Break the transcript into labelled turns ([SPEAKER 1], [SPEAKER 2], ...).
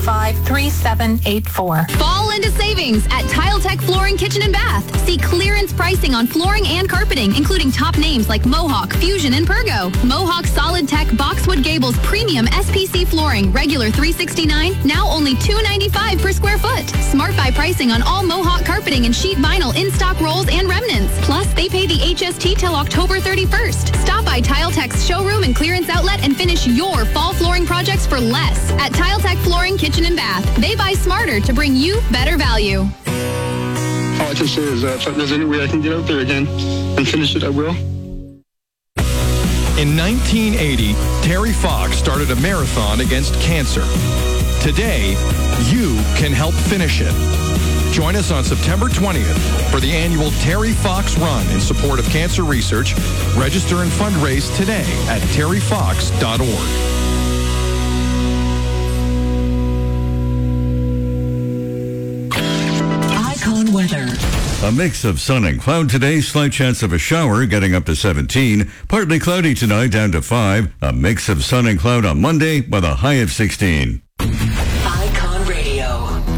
[SPEAKER 1] 855-3784.
[SPEAKER 2] Fall into savings at Tile Tech Flooring Kitchen and Bath. See clearance pricing on flooring and carpeting, including top names like Mohawk, Fusion, and Pergo. Mohawk Solid Tech Boxwood Gables Premium SPC flooring, regular $369, now only $295 per square foot. Smart Buy pricing on all Mohawk carpeting and sheet vinyl in-stock rolls and remnants. Plus, they pay the HST till October 31st. Stop by Tile Tech's showroom and clearance outlet and finish your fall flooring projects for less at Tile Tech Flooring Kitchen and Bath. They buy smarter to bring you better value.
[SPEAKER 3] All I can say is if there's any way I can get out there again and finish it, I will.
[SPEAKER 4] In 1980, Terry Fox started a marathon against cancer. Today, you can help finish it. Join us on September 20th for the annual Terry Fox Run in support of cancer research. Register and fundraise today at terryfox.org.
[SPEAKER 5] Weather. A mix of sun and cloud today, slight chance of a shower getting up to 17. Partly cloudy tonight down to 5. A mix of sun and cloud on Monday with a high of 16.